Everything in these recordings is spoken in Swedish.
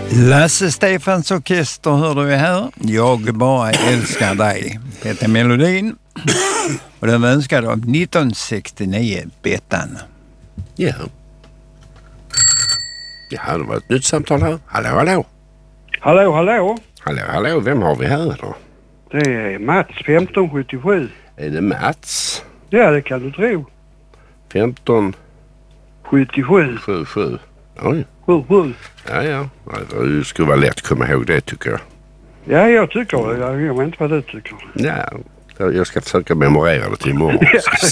Lasse Stefans orkester hör du här. Jag bara älskar dig. Heter melodin. Och den var önskad av 1969 Bettan. Ja. Ja, det var ett nytt samtal här. Hallå, hallå. Hallå, hallå. Hallå, hallå. Vem har vi här då? Det är Mats, 1577. Är det Mats? Ja, det kan du tro. 1577. 77. 77. Oj. 77. Ja. Det skulle vara lätt att komma ihåg det, tycker jag. Ja, jag tycker det. Jag vet inte vad du tycker. Ja, jag ska försöka memorera det till imorgon.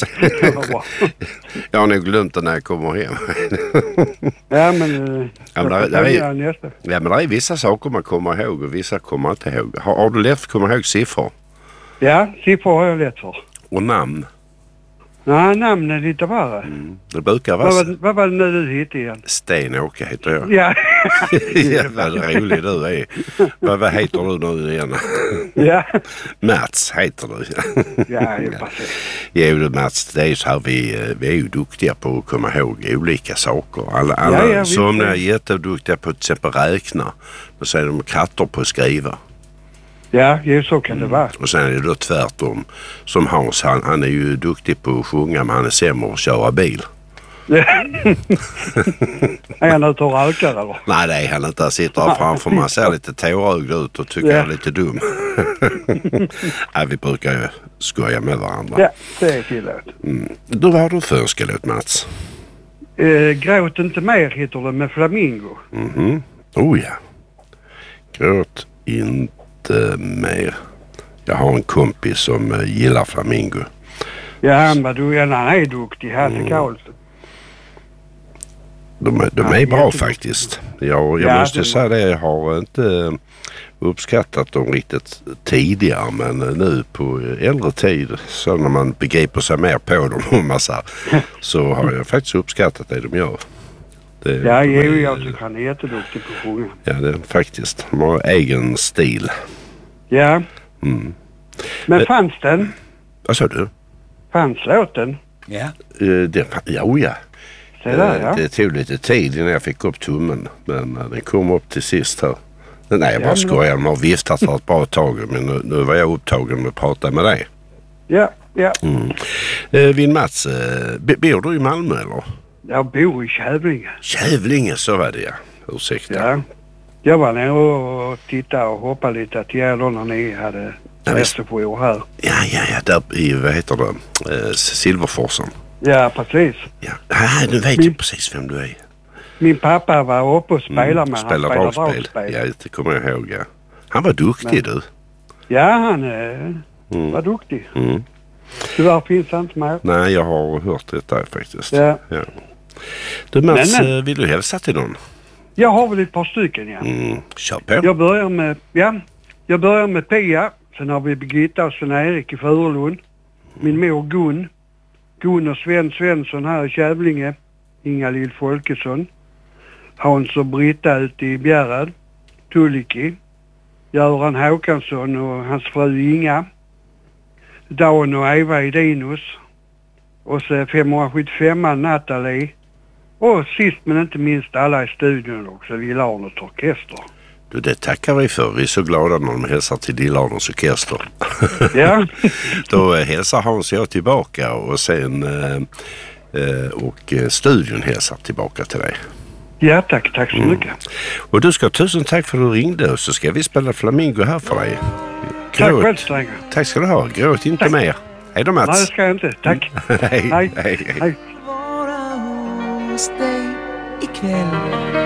Jag har nog glömt det när jag kommer hem. Ja, men det är vissa saker man kommer ihåg och vissa kommer inte ihåg. Har du lätt att komma ihåg siffror? Ja, siffror har jag lätt för. Och namn? Nej, namn är lite värre. Det brukar vara... Vad var det nu du hittade igen? Sten-Åke heter jag. Ja. Jävla rolig du är. Vad heter du nu igen? Ja. Mats heter du. Ja, det är precis. Jo, Mats, det är så här, vi är ju duktiga på att komma ihåg olika saker. Alla som är jätteduktiga på att till exempel räkna. Men så är de katter på att skriva. Ja, så kan det vara. Och sen är det då tvärtom. Som Hans, han är ju duktig på att sjunga, men han är sämre att köra bil. Är han ute och rökar eller? Nej, det är han inte. Han sitter här framför mig, ser lite tårögd ut och tycker jag är lite dum. Nej, vi brukar ju skoja med varandra. Ja, det är tillåt. Du, vad har du för önskelåt, Mats? Gråt inte mer heter det med Flamingo. Oh ja. Gråt inte mer. Jag har en kompis som gillar Flamingo. Ja, han är duktig. Hasse Karlsson. De är bra faktiskt. Jag måste säga det, jag har inte uppskattat dem riktigt tidigare, men nu på äldre tid, så när man begriper sig mer på dem och massa, så har jag faktiskt uppskattat det de gör. Jag tycker han är jätteduktig på att sjunga. Ja, det är faktiskt. De har egen stil. Ja. Men fanns den? Vad sa du? Fanns låten? Ja. Ja. Det tog lite tid innan jag fick upp tummen, men den kom upp till sist här. Nej, jag bara skojar. De har viftat för ett bra tag, men nu var jag upptagen med att prata med dig. Ja. Vin Mats, bor du i Malmö eller? Jag bor i Kävlinge. Kävlinge, så var det ja. Ursäkta. Ja. Jag var nere och tittade och hoppade lite att när ni hade reception här. Ja, där i, vad heter det? Silverforsen. Ja, precis. Ja, du vet ju precis vem du är. Min pappa var uppe och spelade med. Spelar dragspel. Ja, det kommer jag ihåg, ja. Han var duktig, du. Ja, han var duktig. Tyvärr finns han inte med. Nej, jag har hört detta faktiskt. Ja. Du Mats, vill du hälsa till någon? Jag har väl ett par stycken, ja. Kör på. Jag börjar med Pia. Sen har vi Birgitta och Sven-Erik i Furulund. Min mor Gun och Sven Svensson här i Kävlinge. Inga-Lill Folkesson. Hans och Britta ute i Bjärred. Tulliki. Göran Håkansson och hans fru Inga. Dan och Eva i Dinos. Och så 575 Nathalie. Och sist men inte minst alla i studion också, Lillarnets orkester. Du, det tackar vi för. Vi är så glada när de hälsar till Lillarnets orkester. Ja. Då hälsar Hans och jag tillbaka och sen och studion hälsar tillbaka till dig. Ja, tack så mycket. Och du ska tusen tack för att du ringde, och så ska vi spela Flamingo här för dig. Tack själv, Stränga. Tack ska du ha. Gråt inte mer. Hej då, Mats. Nej, det ska jag inte. Tack. Hej. Vara hos dig ikväll.